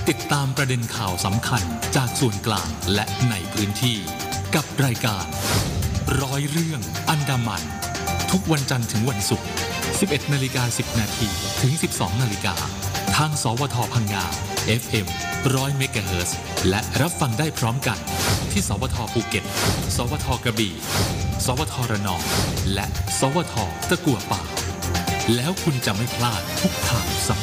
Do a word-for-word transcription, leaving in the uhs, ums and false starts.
ติดตามประเด็นข่าวสำคัญจากส่วนกลางและในพื้นที่กับรายการร้อยเรื่องอันดามันทุกวันจันทร์ถึงวันศุกร์ สิบเอ็ดนาฬิกาสิบนาทีถึง สิบสองนาฬิกาทางสวทพังงา เอฟ เอ็ม หนึ่งร้อย เมกะเฮิรตซ์ และรับฟังได้พร้อมกันที่สวทภูเก็ต สวทกระบี่ สวทระนอง และสวทตะกั่วป่าแล้วคุณจะไม่พลาดทุกข่าวสำ